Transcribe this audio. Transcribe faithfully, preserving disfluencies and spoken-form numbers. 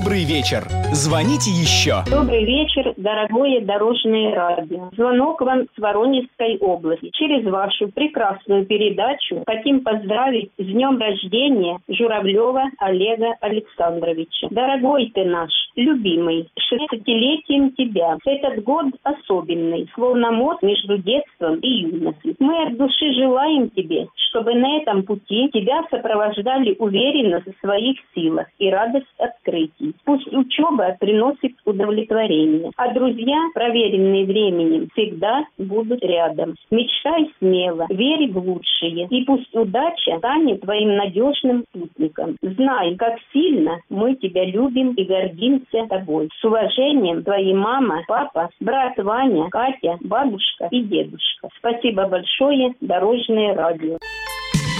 Добрый вечер. Звоните еще. Добрый вечер, дорогое Дорожное радио. Звонок вам с Воронежской области. Через вашу прекрасную передачу хотим поздравить с днем рождения Журавлева Олега Александровича. Дорогой ты наш, любимый, шестидесятилетием тебя. Этот год особенный, словно мост между детством и юностью. Мы от души желаем тебе, чтобы на этом пути тебя сопровождали уверенность в своих силах и радость открытий. Пусть учеба приносит удовлетворение, а друзья, проверенные временем, всегда будут рядом. Мечтай смело, верь в лучшее, и пусть удача станет твоим надежным спутником. Знай, как сильно мы тебя любим и гордимся тобой. С уважением, твои мама, папа, брат Ваня, Катя, бабушка и дедушка. Спасибо большое, Дорожное радио.